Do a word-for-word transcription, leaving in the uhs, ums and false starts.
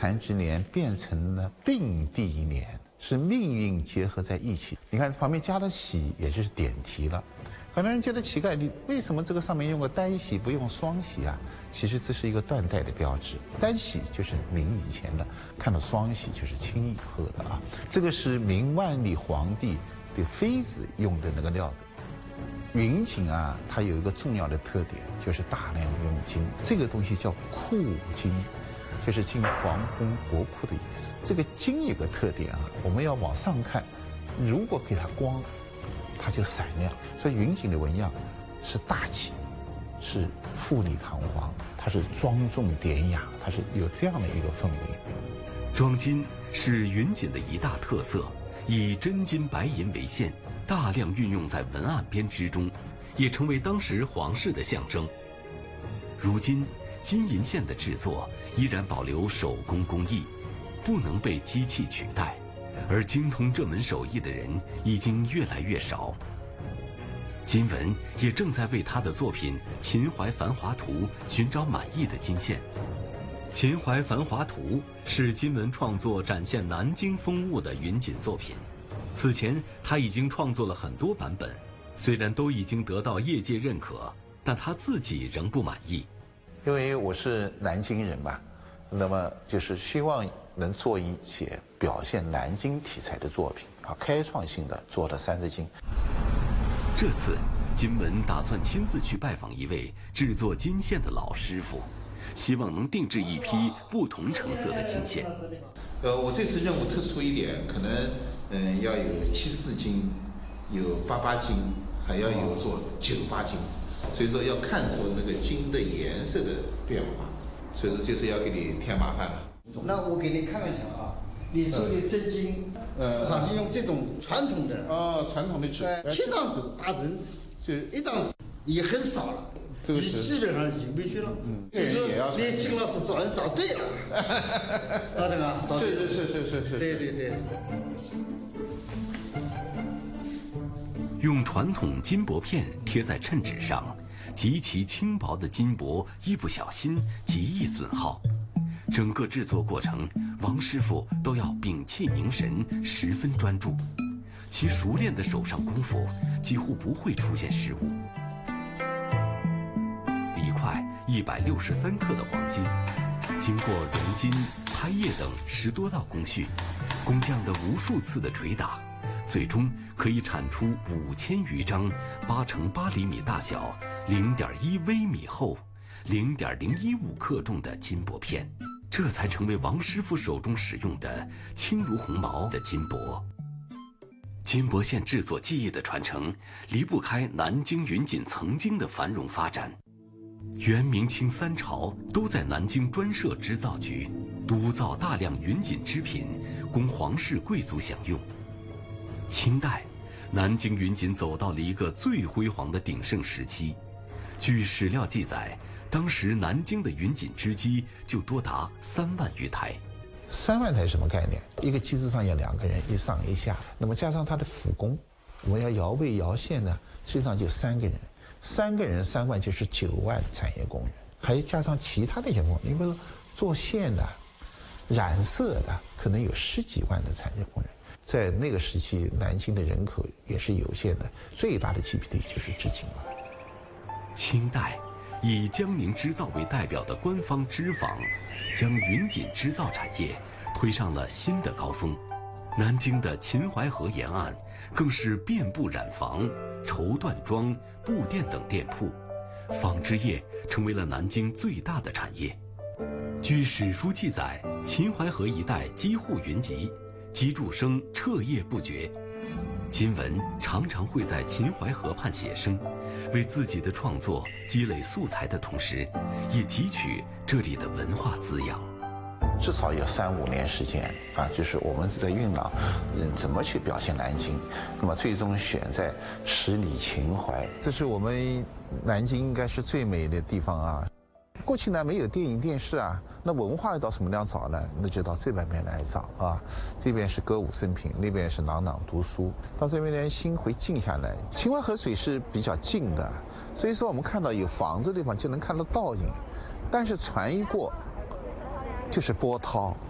残之年变成了并蒂年，是命运结合在一起。你看旁边加了喜，也就是点题了。很多人觉得奇怪，你为什么这个上面用个单喜不用双喜啊？其实这是一个断代的标志。单喜就是明以前的，看到双喜就是清以后的啊。这个是明万历皇帝的妃子用的那个料子。云锦啊，它有一个重要的特点，就是大量用金。这个东西叫库金，就是进皇宫国库的意思。这个金有个特点啊，我们要往上看，如果给它光，它就闪亮。所以云锦的纹样是大气，是富丽堂皇，它是庄重典雅，它是有这样的一个氛围。 装金是云锦的一大特色，以真金白银为线，大量运用在文案编织中，也成为当时皇室的象征。如今，金银线的制作依然保留手工工艺，不能被机器取代，而精通这门手艺的人已经越来越少。金文也正在为他的作品《秦淮繁华图》寻找满意的金线。《秦淮繁华图》是金文创作展现南京风物的云锦作品。此前他已经创作了很多版本，虽然都已经得到业界认可，但他自己仍不满意。 因为我是南京人嘛，那么就是希望能做一些表现南京题材的作品啊，开创性的做了三字经。 这次金文打算亲自去拜访一位制作金线的老师傅，希望能定制一批不同成色的金线。 呃，我这次任务特殊一点，可能嗯要有七四金，有八八金，还要有做九八金，所以说要看出那个金的颜色的变化，所以说这次要给你添麻烦了。 那我给你看一下啊，你说的真金，呃，上是用这种传统的哦，传统的纸， 七张纸打针，就一张纸也很少了。 这个是基本上已经没去了，嗯，就是你金老师找人找对了，啊，这个找对了， 是是是是是， 对对对。 用传统金箔片贴在衬纸上，极其轻薄的金箔一不小心极易损耗。整个制作过程，王师傅都要屏气凝神，十分专注。其熟练的手上功夫，几乎不会出现失误。一块一百六十三克的黄金，经过熔金、拍叶等十多道工序，工匠的无数次的捶打，最终可以产出五千余张八乘八厘米大小、零点一微米厚、零点零一五克重的金箔片，这才成为王师傅手中使用的轻如鸿毛的金箔。金箔线制作技艺的传承，离不开南京云锦曾经的繁荣发展。元、明清三朝都在南京专设织造局，督造大量云锦织品，供皇室贵族享用。清代，南京云锦走到了一个最辉煌的鼎盛时期。据史料记载，当时南京的云锦织机就多达三万余台。 三万台什么概念？一个机子上要两个人，一上一下，那么加上他的辅工，我们要摇位摇线呢，实际上就三个人。三个人三万就是九万产业工人，还加上其他的一些工人，你比如说做线的、染色的，可能有十几万的产业工人。在那个时期，南京的人口也是有限的，最大的 G P D 就是织金了。 清代，以江宁织造为代表的官方织坊，将云锦织造产业推上了新的高峰。南京的秦淮河沿岸更是遍布染坊、绸缎庄、布店等店铺，纺织业成为了南京最大的产业。据史书记载，秦淮河一带几户云集，机杼声彻夜不绝。金文常常会在秦淮河畔写生，为自己的创作积累素材的同时，也汲取这里的文化滋养。 至少有三五年时间啊，就是我们是在酝酿，嗯，怎么去表现南京，那么最终选在十里秦淮，这是我们南京应该是最美的地方啊。过去呢没有电影电视啊，那文化要到什么地方找呢？那就到这边边来找啊。这边是歌舞升平，那边是朗朗读书，到这边呢心会静下来。秦淮河水是比较静的，所以说我们看到有房子的地方就能看到倒影，但是船一过就是波涛，